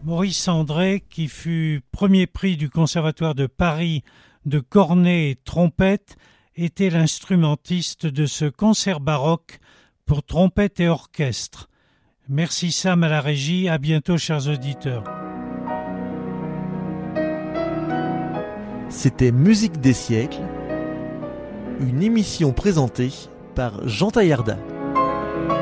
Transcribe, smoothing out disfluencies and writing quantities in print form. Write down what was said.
Maurice André, qui fut premier prix du Conservatoire de Paris de cornet et trompette, était l'instrumentiste de ce concert baroque pour trompette et orchestre. Merci Sam à la régie, à bientôt chers auditeurs. C'était Musique des siècles, une émission présentée par Jean Taillarda.